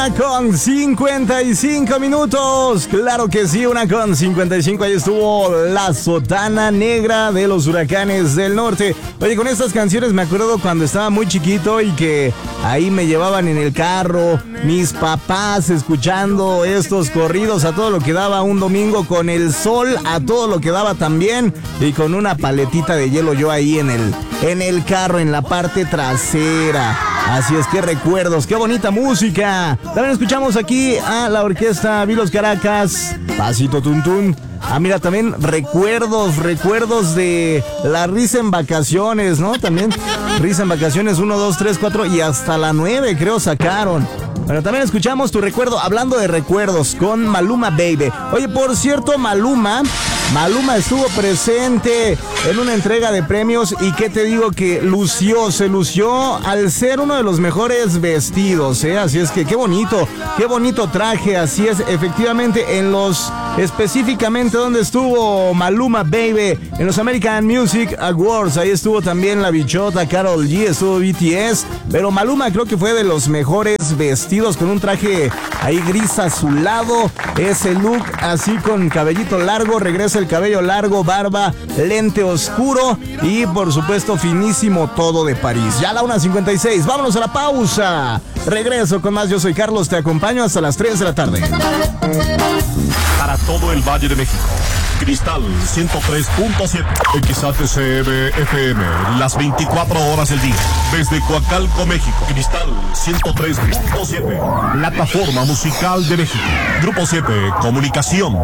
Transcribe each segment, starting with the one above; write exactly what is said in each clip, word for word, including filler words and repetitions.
una con cincuenta y cinco minutos. Claro que sí, una con cincuenta y cinco. Ahí estuvo La Sotana Negra de los Huracanes del Norte. Oye, con estas canciones me acuerdo cuando estaba muy chiquito y que ahí me llevaban en el carro mis papás escuchando estos corridos a todo lo que daba un domingo, con el sol a todo lo que daba también, y con una paletita de hielo yo ahí en el, en el carro, en la parte trasera. Así es que recuerdos, qué bonita música. También escuchamos aquí a la orquesta Vilos Caracas, Pasito Tuntún. Ah, mira, también recuerdos, recuerdos de la Risa en Vacaciones, ¿no? También Risa en Vacaciones uno, dos, tres, cuatro y hasta la nueve creo sacaron. Bueno, también escuchamos tu recuerdo, hablando de recuerdos, con Maluma Baby. Oye, por cierto, Maluma, Maluma estuvo presente en una entrega de premios y qué te digo que lució, se lució al ser uno de los mejores vestidos, ¿eh? Así es que qué bonito, qué bonito traje, así es, efectivamente, en los, específicamente donde estuvo Maluma Baby, en los American Music Awards, ahí estuvo también la bichota Karol G, estuvo B T S, pero Maluma creo que fue de los mejores vestidos, con un traje ahí gris azulado, ese look así con cabellito largo, regresa el cabello largo, barba, lente oscuro y por supuesto finísimo todo de París. Ya a la una cincuenta y seis, vámonos a la pausa. Regreso con más, yo soy Carlos, te acompaño hasta las tres de la tarde. Para todo el Valle de México, Cristal ciento tres punto siete, X H C M F M, las veinticuatro horas del día. Desde Coacalco, México, Cristal ciento tres punto siete, plataforma musical de México. Grupo siete, Comunicación.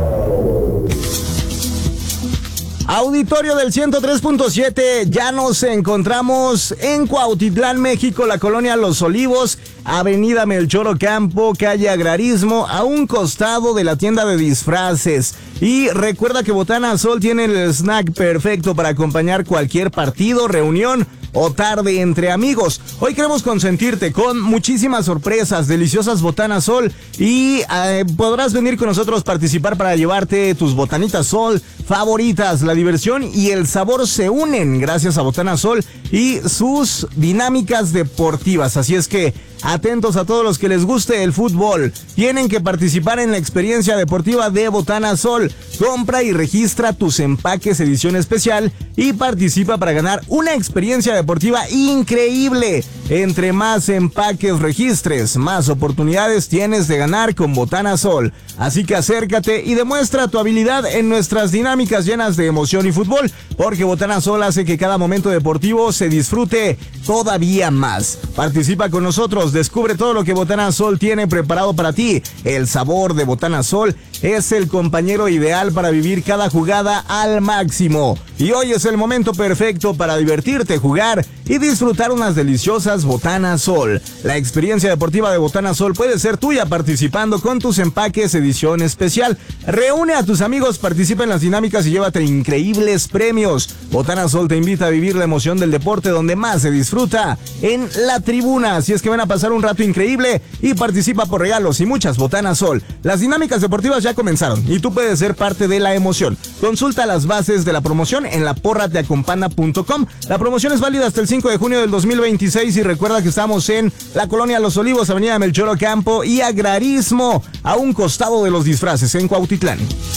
Auditorio del ciento tres punto siete, ya nos encontramos en Cuautitlán, México, la colonia Los Olivos, avenida Melchor Ocampo, calle Agrarismo, a un costado de la tienda de disfraces. Y recuerda que Botana Sol tiene el snack perfecto para acompañar cualquier partido, reunión o tarde entre amigos. Hoy queremos consentirte con muchísimas sorpresas, deliciosas Botanas Sol, y eh, podrás venir con nosotros, participar para llevarte tus Botanitas Sol favoritas. La diversión y el sabor se unen gracias a Botanas Sol y sus dinámicas deportivas. Así es que atentos a todos los que les guste el fútbol. Tienen que participar en la experiencia deportiva de Botana Sol. Compra y registra tus empaques edición especial y participa para ganar una experiencia deportiva increíble. Entre más empaques registres, más oportunidades tienes de ganar con Botana Sol. Así que acércate y demuestra tu habilidad en nuestras dinámicas llenas de emoción y fútbol, porque Botana Sol hace que cada momento deportivo se disfrute todavía más. Participa con nosotros, descubre todo lo que Botana Sol tiene preparado para ti. El sabor de Botana Sol es el compañero ideal para vivir cada jugada al máximo. Y hoy es el momento perfecto para divertirte, jugar y disfrutar unas deliciosas Botana Sol. La experiencia deportiva de Botana Sol puede ser tuya participando con tus empaques edición especial. Reúne a tus amigos, participa en las dinámicas y llévate increíbles premios. Botana Sol te invita a vivir la emoción del deporte donde más se disfruta, en la tribuna. Así es que ven a pasar un rato increíble y participa por regalos y muchas Botana Sol. Las dinámicas deportivas ya comenzaron y tú puedes ser parte de la emoción. Consulta las bases de la promoción en la porra te acompana punto com. La promoción es válida hasta el cinco de junio del dos mil veintiséis y recuerda que estamos en la colonia Los Olivos, avenida Melchor Ocampo y Agrarismo, a un costado de los disfraces en Cuautitlán.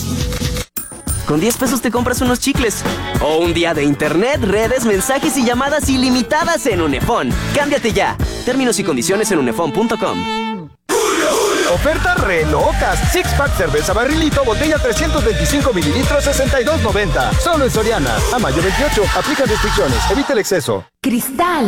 Con diez pesos te compras unos chicles o un día de internet, redes, mensajes y llamadas ilimitadas en Unefón. Cámbiate ya. Términos y condiciones en unefón punto com. Ofertas re locas. Six Pack cerveza barrilito, botella trescientos veinticinco mililitros, sesenta y dos noventa. Solo en Soriana. A mayo veintiocho. Aplican restricciones. Evita el exceso. Cristal.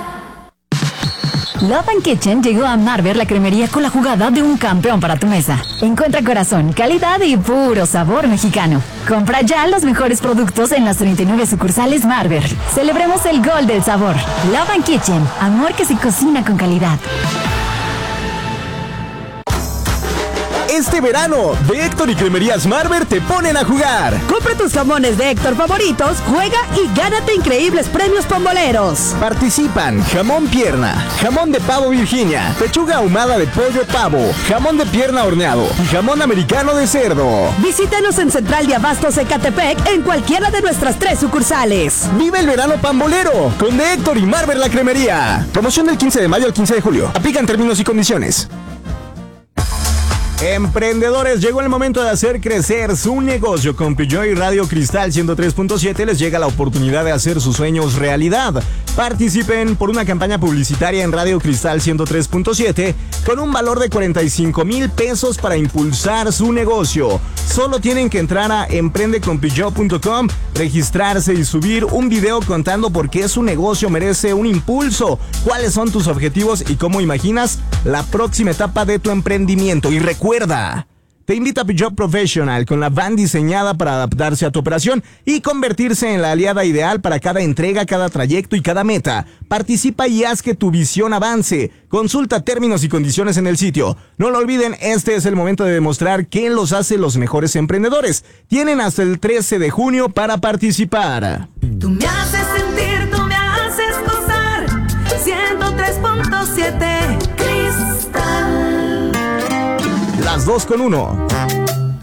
Love and Kitchen llegó a Marber, la cremería, con la jugada de un campeón para tu mesa. Encuentra corazón, calidad y puro sabor mexicano. Compra ya los mejores productos en las treinta y nueve sucursales Marber. Celebremos el gol del sabor. Love and Kitchen, amor que se cocina con calidad. Este verano, de Héctor y Cremerías Marber te ponen a jugar. Compra tus jamones de Héctor favoritos, juega y gánate increíbles premios pomboleros. Participan jamón pierna, jamón de pavo Virginia, pechuga ahumada de pollo pavo, jamón de pierna horneado y jamón americano de cerdo. Visítanos en Central de Abastos Ecatepec en cualquiera de nuestras tres sucursales. Vive el verano pambolero con de Héctor y Marber la Cremería. Promoción del quince de mayo al quince de julio. Aplican términos y condiciones. Emprendedores, llegó el momento de hacer crecer su negocio. Con Peugeot y Radio Cristal ciento tres punto siete les llega la oportunidad de hacer sus sueños realidad. Participen por una campaña publicitaria en Radio Cristal ciento tres punto siete con un valor de cuarenta y cinco mil pesos para impulsar su negocio. Solo tienen que entrar a emprende con peugeot punto com, registrarse y subir un video contando por qué su negocio merece un impulso, cuáles son tus objetivos y cómo imaginas la próxima etapa de tu emprendimiento. Y recuerda, te invita Peugeot Professional, con la van diseñada para adaptarse a tu operación y convertirse en la aliada ideal para cada entrega, cada trayecto y cada meta. Participa y haz que tu visión avance. Consulta términos y condiciones en el sitio. No lo olviden, este es el momento de demostrar qué los hace los mejores emprendedores. Tienen hasta el trece de junio para participar. Tú me haces sentir, tú me haces gozar. ciento tres punto siete Cristal. Las dos con uno.